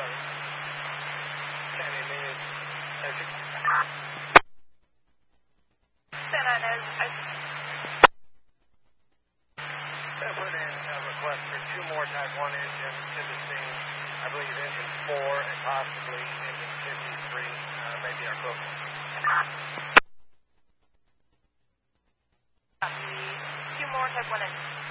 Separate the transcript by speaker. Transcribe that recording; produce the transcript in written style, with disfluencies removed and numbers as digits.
Speaker 1: put in a request for 2 more Type 1 engines to the scene. I believe engine 4 and possibly engine 53, maybe our equivalent.
Speaker 2: Copy. 2 more Type 1 engines.